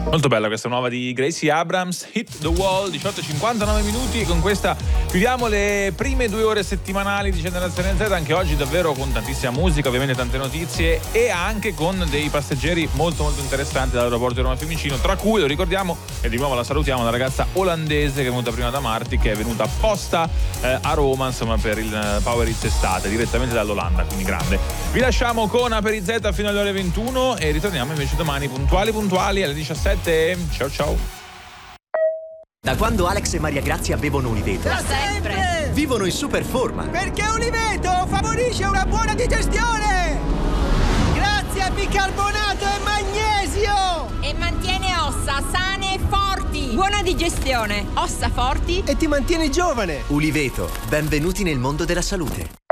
Molto bella questa nuova di Gracie Abrams, Hit the Wall, 18:59 minuti, e con questa chiudiamo le prime 2 ore settimanali di Generazione Z, anche oggi davvero con tantissima musica, ovviamente tante notizie e anche con dei passeggeri molto molto interessanti dall'aeroporto di Roma Fiumicino, tra cui, lo ricordiamo e di nuovo la salutiamo, una ragazza olandese che è venuta prima da Marti, che è venuta apposta a Roma, insomma, per il Power Hits estate, direttamente dall'Olanda, quindi grande. Vi lasciamo con Aperi Z fino alle ore 21 e ritorniamo invece domani puntuali alle 17. Ciao ciao. Da quando Alex e Maria Grazia bevono Uliveto, Da sempre! vivono in super forma. Perché Uliveto favorisce una buona digestione! Grazie a bicarbonato e magnesio! E mantiene ossa sane e forti. Buona digestione, ossa forti. E ti mantieni giovane! Uliveto, benvenuti nel mondo della salute.